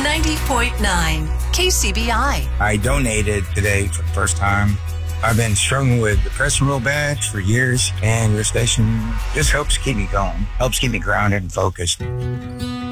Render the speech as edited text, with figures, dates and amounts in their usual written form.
90.9 KCBI. I donated today for the first time. I've been struggling with depression real bad for years, and your station just helps keep me going, helps keep me grounded and focused.